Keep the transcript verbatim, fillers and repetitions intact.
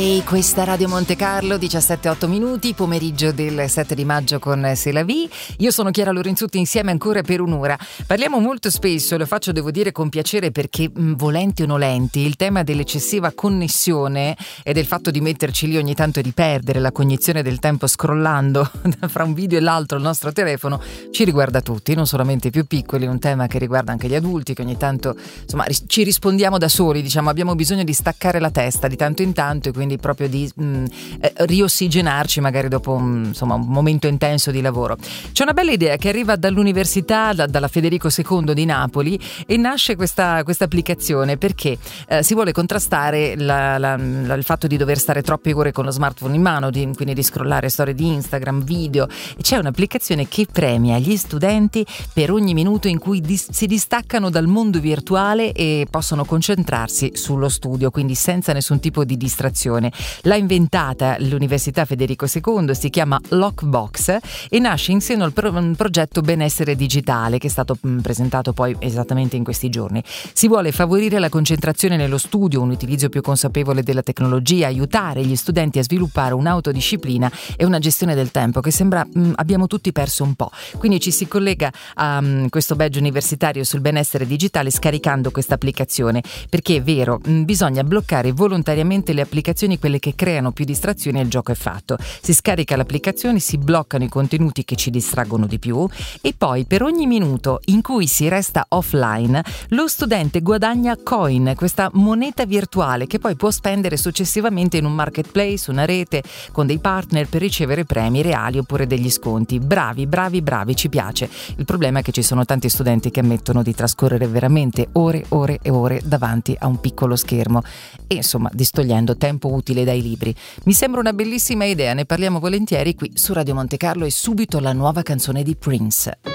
E questa Radio Monte Carlo, diciassette e otto minuti, pomeriggio del sette di maggio con C'est la vie. Io sono Chiara Lorenzutti, insieme ancora per un'ora. Parliamo molto spesso, lo faccio devo dire con piacere perché mh, volenti o nolenti, il tema dell'eccessiva connessione e del fatto di metterci lì ogni tanto e di perdere la cognizione del tempo scrollando fra un video e l'altro il nostro telefono ci riguarda tutti, non solamente i più piccoli, è un tema che riguarda anche gli adulti che ogni tanto insomma ci rispondiamo da soli, diciamo abbiamo bisogno di staccare la testa di tanto in tanto e quindi proprio di mh, eh, riossigenarci magari dopo mh, insomma un momento intenso di lavoro. C'è una bella idea che arriva dall'università, da, dalla Federico secondo di Napoli, e nasce questa questa applicazione perché eh, si vuole contrastare la, la, la, il fatto di dover stare troppe ore con lo smartphone in mano, di, quindi di scrollare storie di Instagram, video, e c'è un'applicazione che premia gli studenti per ogni minuto in cui dis- si distaccano dal mondo virtuale e possono concentrarsi sullo studio, quindi senza nessun tipo di distrazione. L'ha inventata l'Università Federico secondo, si chiama Lockbox e nasce in seno al pro- progetto Benessere Digitale che è stato mh, presentato poi esattamente in questi giorni. Si vuole favorire la concentrazione nello studio, un utilizzo più consapevole della tecnologia, aiutare gli studenti a sviluppare un'autodisciplina e una gestione del tempo che sembra mh, abbiamo tutti perso un po'. Quindi ci si collega a mh, questo badge universitario sul benessere digitale scaricando questa applicazione, perché è vero, mh, bisogna bloccare volontariamente le applicazioni, quelle che creano più distrazioni, e il gioco è fatto. Si scarica l'applicazione, si bloccano i contenuti che ci distraggono di più e poi per ogni minuto in cui si resta offline lo studente guadagna coin, questa moneta virtuale che poi può spendere successivamente in un marketplace, una rete con dei partner per ricevere premi reali oppure degli sconti. Bravi, bravi, bravi, ci piace. Il problema è che ci sono tanti studenti che ammettono di trascorrere veramente ore, ore e ore davanti a un piccolo schermo e insomma distogliendo tempo utile dai libri. Mi sembra una bellissima idea, ne parliamo volentieri qui su Radio Monte Carlo e subito la nuova canzone di Prince.